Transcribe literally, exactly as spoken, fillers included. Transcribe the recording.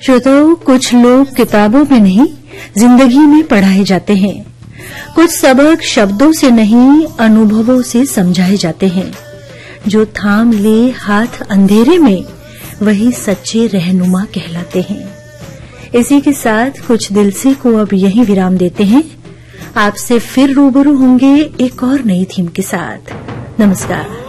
श्रोताओं, कुछ लोग किताबों में नहीं जिंदगी में पढ़ाए जाते हैं। कुछ सबक शब्दों से नहीं अनुभवों से समझाए जाते हैं। जो थाम ले हाथ अंधेरे में वही सच्चे रहनुमा कहलाते हैं। इसी के साथ कुछ दिल से को अब यहीं विराम देते हैं। आपसे फिर रूबरू होंगे एक और नई थीम के साथ। नमस्कार।